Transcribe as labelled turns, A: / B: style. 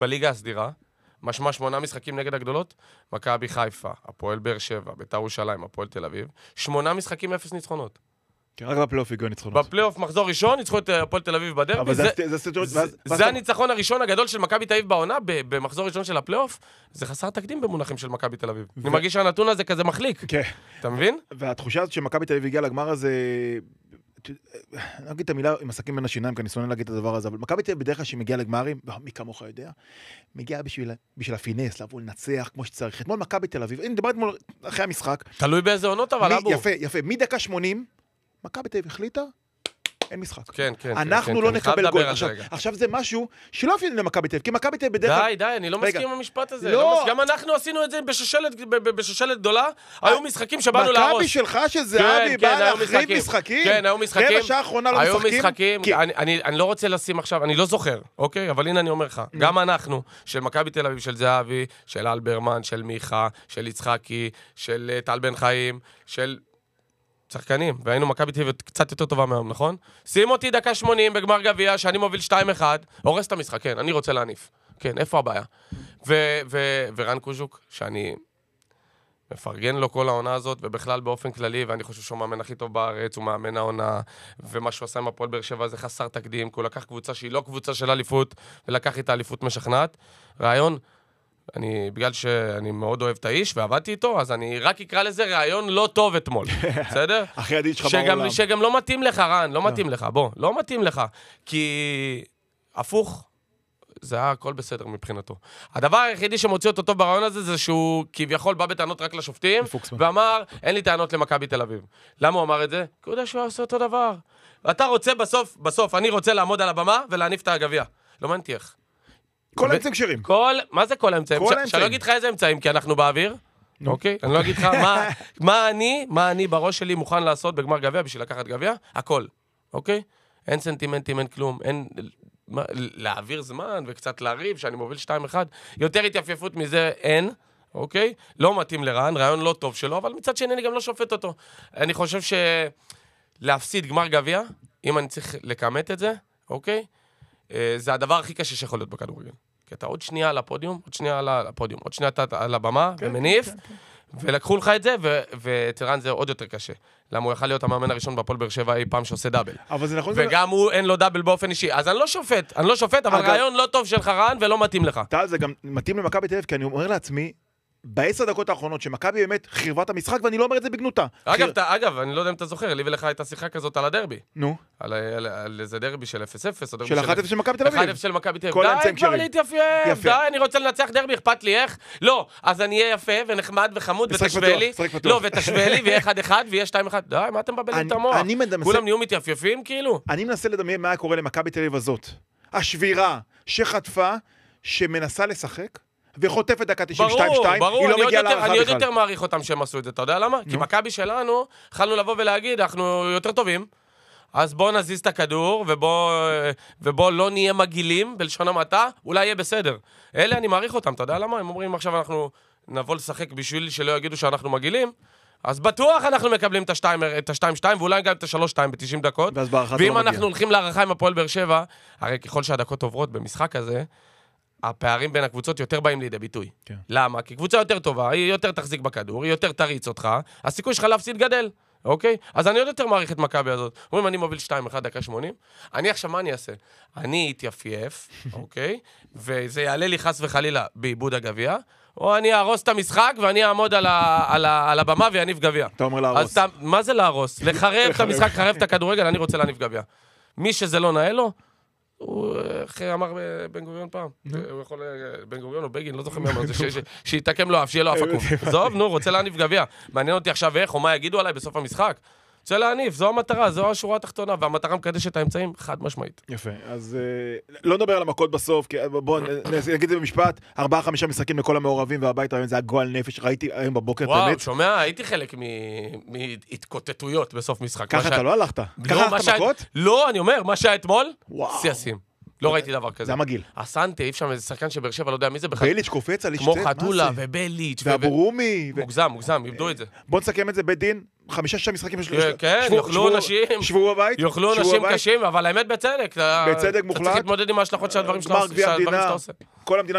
A: בליגה הסדירה, משמע 8 משחקים נגד הגדולות, מכבי חיפה, הפועל באר שבע, בית"ר ירושלים, הפועל תל אביב, 8 משחקים 0 ניצחונות.
B: רק בפלייאוף הגיעו ניצחונות.
A: בפלייאוף מחזור ראשון, ניצחו את הפועל תל אביב בדרבי. זה הניצחון הראשון הגדול של מכבי תל אביב בעונה, במחזור ראשון של הפלייאוף. זה חסר תקדים במונחים של מכבי תל אביב. אני מרגיש שהנתון הזה כזה מחליק. אתה מבין?
B: והתחושה הזאת שמכבי תל אביב הגיעה לגמר הזה, אני אגיד את המילה עם עסקים בין השיניים, כי אני שונא להגיד את הדבר הזה, אבל מכבי תל אביב בדרך כלל שהיא מגיעה לגמרים, מי כמוך יודע, מגיעה בשביל הפינס, לבוא לנצח כמו שצריך. אתמול מכבי תל אביב, הנה דיברתי אתמול אחרי המשחק.
A: תלוי באיזה עונות, אבל אבו.
B: יפה. מדקה 80, מכבי תל אביב החליטה, אין משחק.
A: כן.
B: אנחנו לא נקבל גול. עכשיו זה משהו שלא אפילו למכבי תל אביב, כי מכבי תל אביב בדרך כלל...
A: די, אני לא מסכים עם המשפט הזה. גם אנחנו עשינו את זה בשושלת גדולה, היו משחקים שבאנו להרוס.
B: מכבי שלך שזהבי בא להחריב משחקים?
A: כן, היו משחקים.
B: רבע שעה האחרונה לא משחקים?
A: אני לא רוצה לשים עכשיו, אני לא זוכר, אוקיי? אבל הנה אני אומר לך, גם אנחנו, של מכבי תל אביב, של זהבי, של אלברמן, של מיכה, של יצחקי, של טל בן חיים, של שחקנים, והיינו מכבי תל אביב קצת יותר טובה מהיום, נכון? שים אותי דקה 80 בגמר גביע, שאני מוביל 2-1, הורס את המשחק, כן, אני רוצה להניף. כן, איפה הבעיה? ורן קוז'וק, שאני מפרגן לו כל העונה הזאת, ובכלל באופן כללי, ואני חושב שהוא מאמן הכי טוב בארץ, הוא מאמן העונה, ומה שהוא עשה עם הפועל באר שבע זה חסר תקדים, כי הוא לקח קבוצה שהיא לא קבוצה של אליפות, ולקח איתה אליפות משכנעת. רעיון, בגלל שאני מאוד אוהב את האיש, ועבדתי איתו, אז אני רק אקרא לזה רעיון לא טוב אתמול, בסדר?
B: הכי עדיד שלך בעולם.
A: שגם לא מתאים לך, רן, לא מתאים לך, בוא, לא מתאים לך, כי הפוך, זה היה הכל בסדר מבחינתו. הדבר היחידי שמוציא אותו טוב ברעיון הזה, זה שהוא כביכול בא בטענות רק לשופטים, ואמר, אין לי טענות למכבי תל אביב. למה הוא אמר את זה? כי הוא יודע שהוא עושה אותו דבר. ואתה רוצה בסוף, אני רוצה לעמוד על הבמה ולהניף את הגביע. לא מעניין איך.
B: כל האמצעים כשרים.
A: מה זה כל האמצעים? שאני לא אגיד לך איזה אמצעים, כי אנחנו באוויר. אוקיי? אני לא אגיד לך מה אני בראש שלי מוכן לעשות בגמר גביע בשביל לקחת גביע. הכל. אוקיי? אין סנטימנטים, אין כלום. אין להעביר זמן וקצת להריב, שאני מוביל 2-1. יותר התייפייפות מזה אין. אוקיי? לא מתאים לרן, רעיון לא טוב שלו, אבל מצד שני אני גם לא שופט אותו. אני חושב שלהפסיד גמר גביע, אם אני צריך לקמת את זה, אוקיי? זה הדבר הכי קשה שיכול להיות בכדורגל. כי אתה עוד שנייה על הפודיום, עוד שנייה אתה על הבמה, ומניף, ולקחו לך את זה, ואצל זה עוד יותר קשה. למה הוא יכל להיות המאמן הראשון בהפועל באר שבע אי פעם שעושה דאבל. וגם הוא אין לו דאבל באופן אישי. אז אני לא שופט, אבל רעיון לא טוב שלך רן, ולא מתאים לך.
B: טל, זה גם מתאים למכבי תל אביב, כי אני אומר לעצמי, ב10 דקות האחרונות שמכבי באמת חירבה את המשחק, ואני לא אומר את זה בגנותה.
A: אגב, אני לא יודע אם אתה זוכר, לי ולך הייתה שיחה כזאת על הדרבי.
B: נו.
A: על איזה דרבי של 0-0, או דרבי
B: של 1-0 של מכבי תל אביב.
A: 1-0 של מכבי תל אביב. די, כבר להתייפייף. די, אני רוצה לנצח דרבי, אכפת לי איך? לא, אז אני אהיה יפה ונחמד וחמוד, ותשווה לי. לא, ותשווה לי, ויהיה 1-1, ויהיה 2-1. די, מה אתם מבלעים את המוח? כולם נהיו מתייפייפים, כאילו.
B: אני מנסה לדמיין מה היה קורה למכבי תל אביב הזאת. השבירה שחטפה, שמנסה לשחק, וחוטפת דקה 92-2, היא לא מגיעה להערכה בכלל.
A: אני עוד יותר מעריך אותם שהם עשו את זה, אתה יודע למה? כי מכבי שלנו, יכלנו לבוא ולהגיד, אנחנו יותר טובים, אז בוא נזיז את הכדור, ובוא לא נהיה מגעילים, בלשון המעטה, אולי יהיה בסדר. אלה אני מעריך אותם, אתה יודע למה? הם אומרים עכשיו אנחנו נבוא לשחק בשביל שלא יגידו שאנחנו מגעילים, אז בטוח אנחנו מקבלים את ה-2-2, ואולי גם את ה-3-2 ב-90 דקות, ואם אנחנו הולכים להערכה עם הפועל באר שבע, הרי ככל שהדקות עוברות במשחק הזה, הפערים בין הקבוצות יותר באים לידי ביטוי.
B: כן.
A: למה? כי קבוצה יותר טובה, היא יותר תחזיק בכדור, היא יותר תריץ אותך, הסיכוי שלך להפסיד גדל, אוקיי? אז אני עוד יותר מעריך את מכבי הזאת. אומרים, אני מוביל 2-1 דקה 80, אני עכשיו מה אני אעשה? אני אתייפייף, אוקיי? וזה יעלה לי חס וחלילה בעיבוד הגביע, או אני ארוס את המשחק ואני אעמוד על הבמה ויניף גביע.
B: אתה אומר להרוס.
A: מה זה להרוס? לחרב את המשחק, לחרב את הכדורגל, אני רוצה להניף גביע. מי שזה לא נאה לו, הוא אמר בן גוריון פעם, הוא יכול, בן גוריון או בגין, לא זוכר מי אמר, שיתקם לו אף, שיהיה לו אף עקום. עזוב, נו, רוצה להניף גביע. מעניין אותי עכשיו איך, או מה יגידו עליי בסוף המשחק. רוצה להניף, זו המטרה, זו השורה התחתונה, והמטרה מקדשת את האמצעים חד משמעית.
B: יפה, אז לא נדבר על המכות בסוף, כי בואו נגיד את זה במשפט, 4-5 משחקים לכל המעורבים והבית, זה הגועל נפש, ראיתי היום בבוקר את האמת.
A: וואו, שומע, הייתי חלק מהתקוטטויות בסוף משחק.
B: ככה אתה לא הלכת? ככה הלכת מכות?
A: לא, אני אומר, מה שהיה אתמול, סייסים. לא ראיתי דבר כזה.
B: זה המגיל.
A: הסנטה, אי שם איזה שחקן שבאר שבע, לא יודע מי זה בכלל.
B: בליץ' קופץ על
A: כמו חתולה ובליץ'.
B: והבורומי.
A: מוגזם, איבדו את זה.
B: בוא נסכם את זה בית דין, 5-6 משחקים.
A: כן, יאכלו אנשים.
B: שבו בבית.
A: יאכלו אנשים קשים, אבל האמת בצדק.
B: בצדק מוחלט.
A: אתה צריך להתמודד עם ההשלכות של הדברים שאתה עושה.
B: כל המדינה